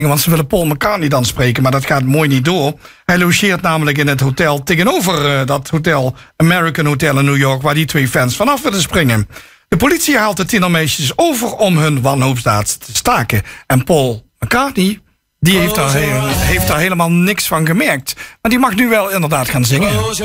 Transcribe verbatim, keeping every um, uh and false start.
Want ze willen Paul McCartney dan spreken, maar dat gaat mooi niet door. Hij logeert namelijk in het hotel tegenover uh, dat hotel American Hotel in New York, waar die twee fans vanaf willen springen. De politie haalt de tienermeisjes over om hun wanhoopsdaad te staken. En Paul McCartney, die heeft daar, he- heeft daar helemaal niks van gemerkt. Maar die mag nu wel inderdaad gaan zingen.